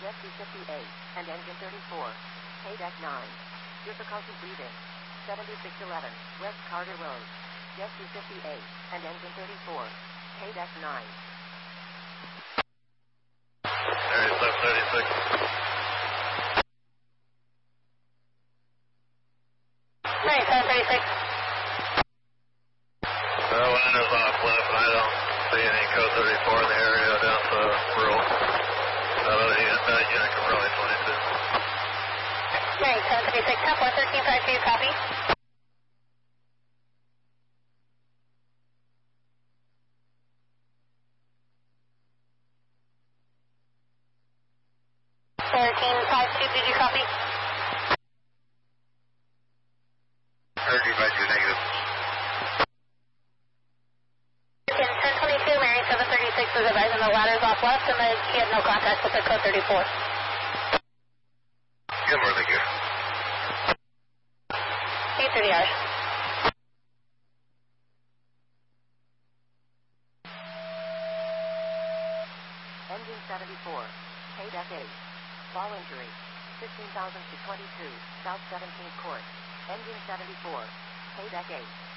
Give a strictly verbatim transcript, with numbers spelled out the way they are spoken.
Jessie fifty-eight, and engine thirty-four. Paydeck nine. Difficulty breathing. seventy-six eleven, West Carter Road. Jessie fifty-eight, and engine thirty-four. Paydeck nine. thirty-seven thirty-six. thirty-seven thirty-six. The wind is off left, and I don't see any code thirty-four in the area down to rural. That unit, that unit can probably twenty-two. thirty-seven thirty-six, top one thirteen five two, copy. thirteen five two, did you copy? thirteen five two, negative. In ten twenty-two, Mary seven thirty-six is advising the ladder's off left and that she had no contact with the code thirty-four. Good morning, thank you. eight thirty hours. Engine seventy-four. Paydeck eight. Fall injury. fifteen thousand to twenty-two, South seventeenth Court. Engine seventy-four. Paydeck eight.